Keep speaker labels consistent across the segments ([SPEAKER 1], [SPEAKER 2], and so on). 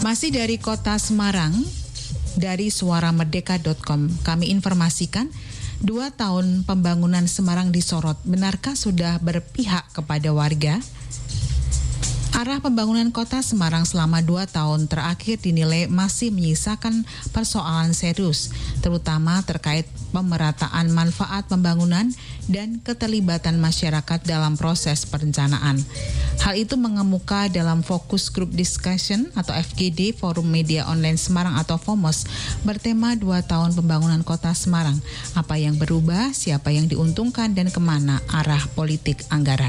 [SPEAKER 1] Masih dari Kota Semarang, dari suaramerdeka.com kami informasikan 2 tahun pembangunan Semarang disorot. Benarkah sudah berpihak kepada warga? Arah pembangunan kota Semarang selama 2 tahun terakhir dinilai masih menyisakan persoalan serius, terutama terkait pemerataan manfaat pembangunan dan keterlibatan masyarakat dalam proses perencanaan. Hal itu mengemuka dalam Focus Group Discussion atau FGD Forum Media Online Semarang atau FOMOS bertema 2 tahun pembangunan kota Semarang. Apa yang berubah, siapa yang diuntungkan, dan kemana arah politik anggaran.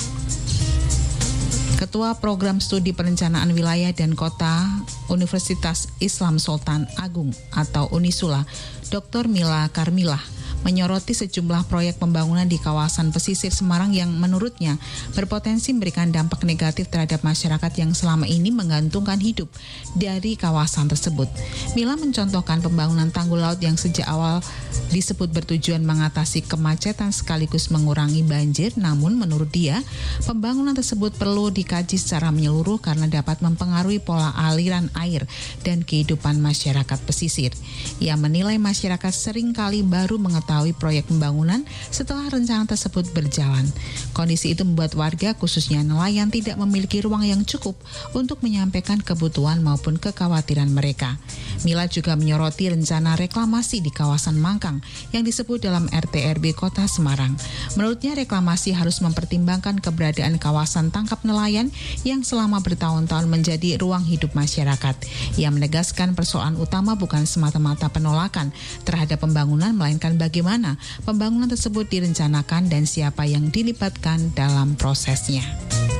[SPEAKER 1] Ketua Program Studi Perencanaan Wilayah dan Kota Universitas Islam Sultan Agung atau Unisula, Dr. Mila Karmilah, menyoroti sejumlah proyek pembangunan di kawasan pesisir Semarang yang menurutnya berpotensi memberikan dampak negatif terhadap masyarakat yang selama ini menggantungkan hidup dari kawasan tersebut. Mila mencontohkan pembangunan tanggul laut yang sejak awal disebut bertujuan mengatasi kemacetan sekaligus mengurangi banjir, namun menurut dia, pembangunan tersebut perlu dikaji secara menyeluruh karena dapat mempengaruhi pola aliran air dan kehidupan masyarakat pesisir. Ia menilai masyarakat seringkali baru mengetahui proyek pembangunan setelah rencana tersebut berjalan. Kondisi itu membuat warga, khususnya nelayan, tidak memiliki ruang yang cukup untuk menyampaikan kebutuhan maupun kekhawatiran mereka. Mila juga menyoroti rencana reklamasi di kawasan Mangkang yang disebut dalam RT/RW Kota Semarang. Menurutnya reklamasi harus mempertimbangkan keberadaan kawasan tangkap nelayan yang selama bertahun-tahun menjadi ruang hidup masyarakat. Ia menegaskan persoalan utama bukan semata-mata penolakan terhadap pembangunan, melainkan bagaimana pembangunan tersebut direncanakan dan siapa yang dilibatkan dalam prosesnya.